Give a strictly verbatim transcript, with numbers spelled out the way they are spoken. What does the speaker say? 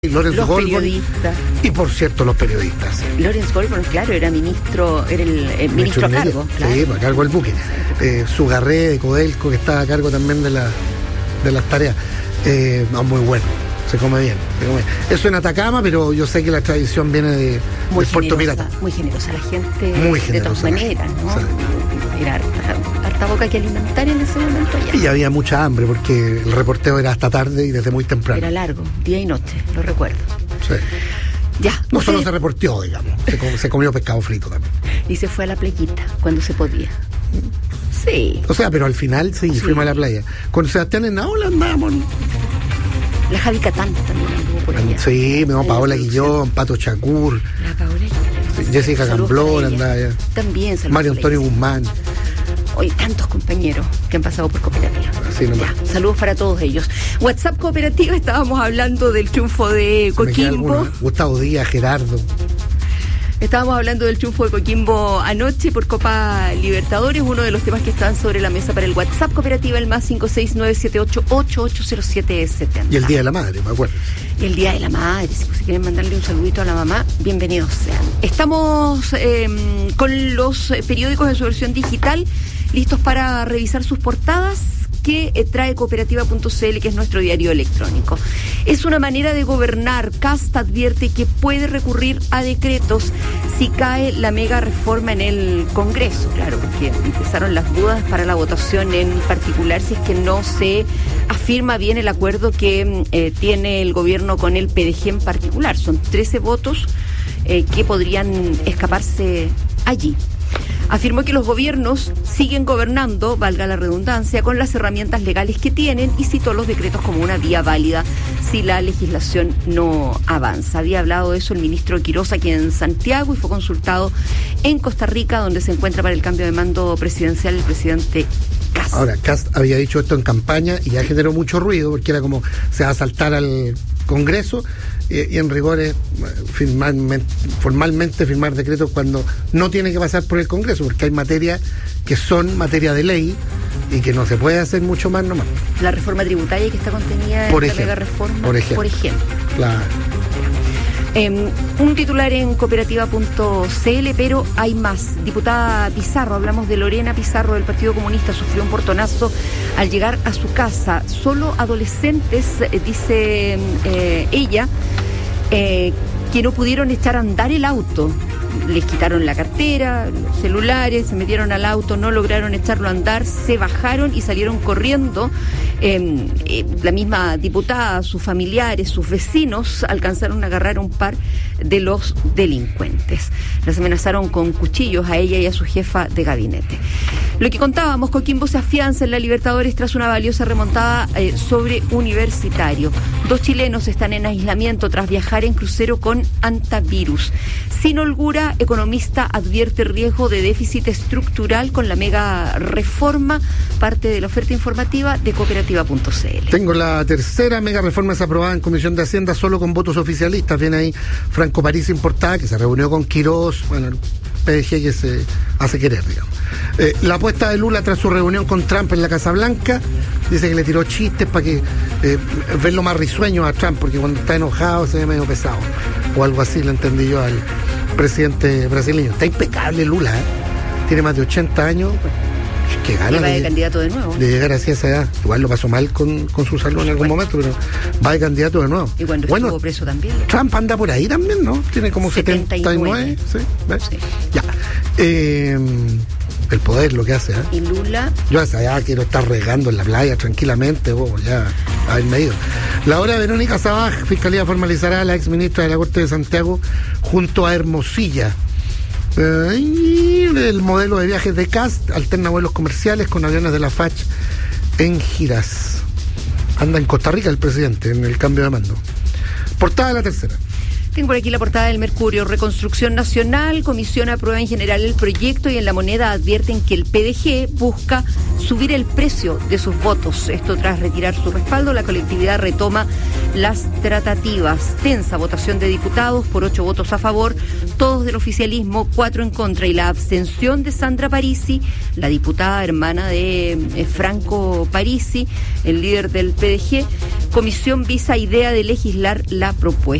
Lawrence los Goldborn, periodistas. y por cierto los periodistas. Lawrence Goldborn, claro, era ministro, era el, el ministro a cargo. Claro. Sí, a cargo del buque. Eh, Sugarré de Codelco, que estaba a cargo también de, la, de las tareas. Eh, no, muy bueno, se come bien, se come bien. Eso en Atacama, pero yo sé que la tradición viene de, muy del Puerto Pirata. Muy generosa la gente, muy de todas maneras, ¿no? Sí. Era harta, harta boca que alimentar en ese momento allá. Y había mucha hambre porque el reporteo era hasta tarde y desde muy temprano. Era largo, día y noche, lo recuerdo. Sí. Ya. No usted... solo se reporteó, digamos, se, com- se comió pescado frito también. Y se fue a la playita cuando se podía. Sí. O sea, pero al final sí, sí. fuimos a la playa. Con Sebastián Enaola andábamos. La Javi Catán también anduvo por allá. Sí, no, Paola Guillón, Pato Chacur. La Paola Guillón. Jessica Camblor andaba allá. También saludos. Mario Antonio Guzmán. Hoy tantos compañeros que han pasado por Cooperativa. Así nomás. Ya, saludos para todos ellos. WhatsApp Cooperativa, estábamos hablando del triunfo de Coquimbo. Gustavo Díaz, Gerardo. Estábamos hablando del triunfo de Coquimbo anoche por Copa Libertadores, uno de los temas que están sobre la mesa para el WhatsApp Cooperativa, el más cinco seis nueve siete ocho ocho ocho cero siete setenta. Y el Día de la Madre, me acuerdo. Y el Día de la Madre, si, pues, si quieren mandarle un saludito a la mamá, bienvenidos sean. Estamos eh, con los periódicos en su versión digital, listos para revisar sus portadas, que trae cooperativa punto c l, que es nuestro diario electrónico. Es una manera de gobernar. Kast advierte que puede recurrir a decretos si cae la mega reforma en el Congreso. Claro, porque empezaron las dudas para la votación, en particular si es que no se afirma bien el acuerdo que eh, tiene el gobierno con el P D G en particular. Son trece votos eh, que podrían escaparse allí. Afirmó que los gobiernos siguen gobernando, valga la redundancia, con las herramientas legales que tienen, y citó los decretos como una vía válida si la legislación no avanza. Había hablado de eso el ministro Quiroz aquí en Santiago y fue consultado en Costa Rica, donde se encuentra para el cambio de mando presidencial el presidente Kast. Ahora, Kast había dicho esto en campaña y ya generó mucho ruido porque era como se va a saltar al Congreso. Y en rigor es firmalmente, formalmente firmar decretos cuando no tiene que pasar por el Congreso, porque hay materias que son materia de ley y que no se puede hacer mucho más nomás. La reforma tributaria que está contenida en esta mega reforma, por ejemplo. Por ejemplo. Claro. Eh, un titular en cooperativa punto c l, pero hay más. Diputada Pizarro, hablamos de Lorena Pizarro del Partido Comunista, sufrió un portonazo al llegar a su casa. Solo adolescentes, eh, dice eh, ella, eh, que no pudieron echar a andar el auto. Les quitaron la cartera, los celulares, se metieron al auto, no lograron echarlo a andar, se bajaron y salieron corriendo. Eh, eh, la misma diputada, sus familiares, sus vecinos alcanzaron a agarrar a un par de los delincuentes. Las amenazaron con cuchillos a ella y a su jefa de gabinete. Lo que contábamos, Coquimbo se afianza en la Libertadores tras una valiosa remontada eh, sobre Universitario. Dos chilenos están en aislamiento tras viajar en crucero con antivirus. Sin holgura, economista advierte riesgo de déficit estructural con la mega reforma, parte de la oferta informativa de cooperativa punto c l. Tengo la tercera mega reforma, es aprobada en Comisión de Hacienda solo con votos oficialistas. Viene ahí Franco París Importada, que se reunió con Quiroz, bueno, el P D G que se hace querer, digamos. Eh, la apuesta de Lula tras su reunión con Trump en la Casa Blanca, dice que le tiró chistes para que eh, verlo más risueño a Trump, porque cuando está enojado se ve medio pesado, o algo así, lo entendí yo al presidente brasileño. Está impecable Lula, ¿eh? Tiene más de ochenta años. Que gana va de, de candidato de nuevo. De llegar así a esa edad. Igual lo pasó mal con, con su salud en algún bueno. momento, pero va de candidato de nuevo. Y cuando bueno, estuvo preso también. Trump anda por ahí también, ¿no? Tiene como setenta y nueve. ¿Sí? ¿Ves? Sí. Ya. Eh, el poder lo que hace, ¿eh? Y Lula. Yo a esa edad quiero estar regando en la playa tranquilamente, oh, ya haberme ido. La hora de Verónica Sabaj, Fiscalía formalizará a la exministra de la Corte de Santiago junto a Hermosilla. Eh, el modelo de viajes de Kast alterna vuelos comerciales con aviones de la F A C en giras. Anda en Costa Rica el presidente en el cambio de mando. Portada de la tercera. Tengo por aquí la portada del Mercurio. Reconstrucción Nacional, Comisión aprueba en general el proyecto y en La Moneda advierten que el P D G busca subir el precio de sus votos. Esto tras retirar su respaldo, la colectividad retoma las tratativas. Tensa votación de diputados por ocho votos a favor, todos del oficialismo, cuatro en contra, y la abstención de Sandra Parisi, la diputada hermana de eh, Franco Parisi, el líder del P D G. Comisión visa idea de legislar la propuesta.